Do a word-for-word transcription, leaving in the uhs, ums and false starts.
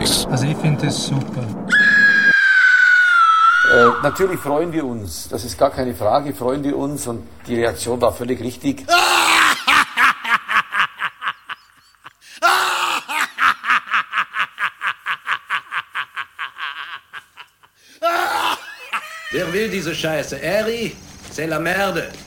nichts. Also ich finde es super. Äh, natürlich freuen wir uns, das ist gar keine Frage, freuen wir uns und die Reaktion war völlig richtig. Wer will diese Scheiße? Eri, c'est la merde.